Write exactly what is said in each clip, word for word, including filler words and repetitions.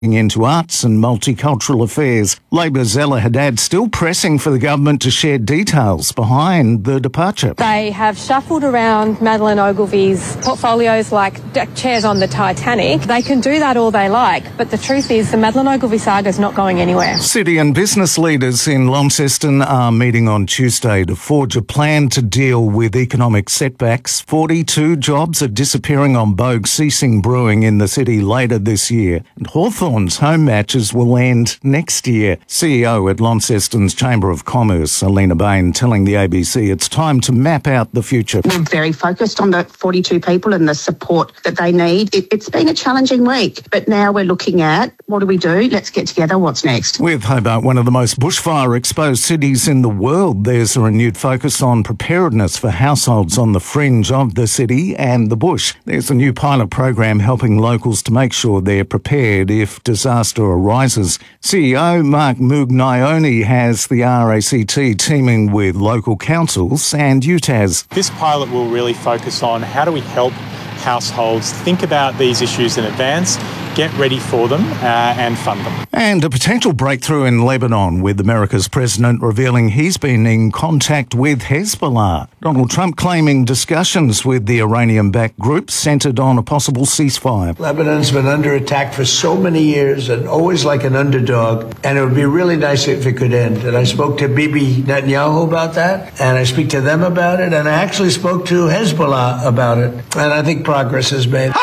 into arts and multicultural affairs. Labor's Ella Haddad still pressing for the government to share details behind the departure. They have shuffled around Madeleine Ogilvy's portfolios like deck chairs on the Titanic. They can do that all they like, but the truth is the Madeleine Ogilvy saga is not going anywhere. City and business leaders in Launceston are meeting on Tuesday to forge a plan to deal with economic setbacks. forty-two jobs are disappearing on Bogue ceasing brewing in the city later this year, and Hawthorn home matches will end next year. C E O at Launceston's Chamber of Commerce, Alina Bain, telling the A B C it's time to map out the future. We're very focused on the forty-two people and the support that they need. It, it's been a challenging week, but now we're looking at what do we do? Let's get together. What's next? With Hobart one of the most bushfire-exposed cities in the world, there's a renewed focus on preparedness for households on the fringe of the city and the bush. There's a new pilot program helping locals to make sure they're prepared if disaster arises. C E O Mark Mugnione has the R A C T teaming with local councils and U T A S. This pilot will really focus on how do we help households think about these issues in advance, get ready for them uh, and fund them. And a potential breakthrough in Lebanon, with America's president revealing he's been in contact with Hezbollah. Donald Trump claiming discussions with the Iranian-backed group centred on a possible ceasefire. Lebanon's been under attack for so many years and always like an underdog, and it would be really nice if it could end. And I spoke to Bibi Netanyahu about that, and I speak to them about it, and I actually spoke to Hezbollah about it, and I think progress has made.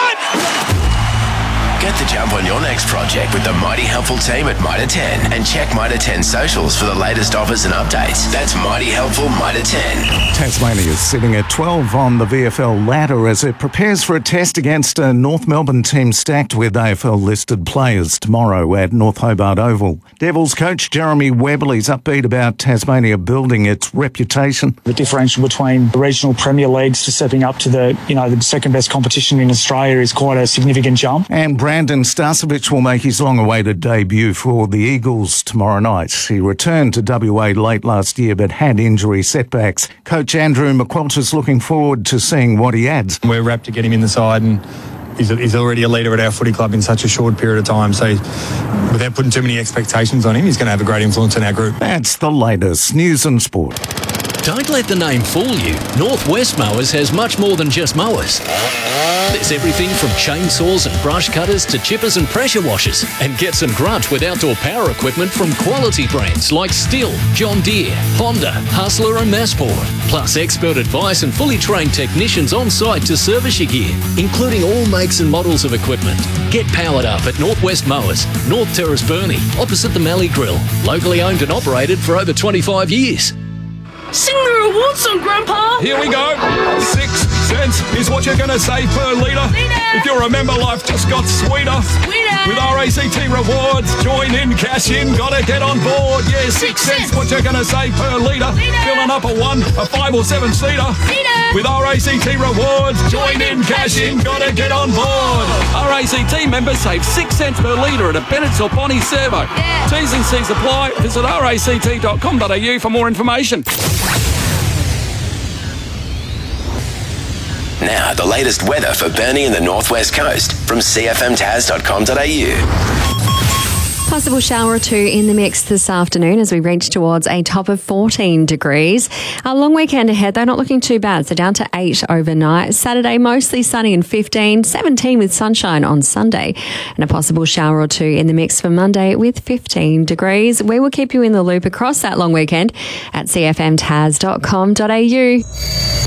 Get the jump on your next project with the Mighty Helpful team at Mitre ten, and check Mitre ten socials for the latest offers and updates. That's Mighty Helpful Mitre ten. Tasmania is sitting at twelve on the V F L ladder as it prepares for a test against a North Melbourne team stacked with A F L-listed players tomorrow at North Hobart Oval. Devils coach Jeremy Webberley's upbeat about Tasmania building its reputation. The differential between the regional Premier Leagues to stepping up to the, you know, the second best competition in Australia is quite a significant jump. And Brandon Starcevic will make his long-awaited debut for the Eagles tomorrow night. He returned to W A late last year but had injury setbacks. Coach Andrew McQualter's looking forward to seeing what he adds. We're rapt to get him in the side, and he's, he's already a leader at our footy club in such a short period of time. So without putting too many expectations on him, he's going to have a great influence in our group. That's the latest news and sport. Don't let the name fool you. Northwest Mowers has much more than just mowers. There's everything from chainsaws and brush cutters to chippers and pressure washers. And get some grunt with outdoor power equipment from quality brands like Stihl, John Deere, Honda, Hustler and Massaport. Plus expert advice and fully trained technicians on site to service your gear, including all makes and models of equipment. Get powered up at Northwest Mowers, North Terrace Burnie, opposite the Mallee Grill. Locally owned and operated for over twenty-five years. Sing the reward song, Grandpa! Here we go. Six cents is what you're going to save per litre. If you remember, life just got sweeter. Sweeter! With R A C T rewards, join in, cash in, gotta get on board. Yeah, six, six cents, what you're going to save per litre. Filling up a one, a five or seven seater. With R A C T rewards, join in, cash in, gotta get on board. R A C T members save six cents per litre at a Bennett's or Bonnie servo. Yeah. T's and C's apply. Visit r a c t dot com dot a u for more information. Now, the latest weather for Burnie and the Northwest Coast from c f m taz dot com dot a u. Possible shower or two in the mix this afternoon as we reach towards a top of fourteen degrees. A long weekend ahead, though, not looking too bad. So down to eight overnight. Saturday, mostly sunny and fifteen. seventeen with sunshine on Sunday. And a possible shower or two in the mix for Monday with fifteen degrees. We will keep you in the loop across that long weekend at c f m taz dot com dot a u.